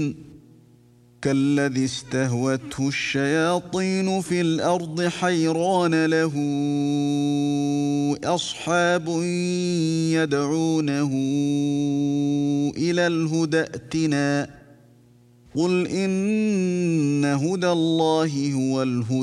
كالذي استهوته الشياطين في الأرض حيران له أصحاب يدعونه إلى الهدى ائتنا قل إن هدى الله هو الهدى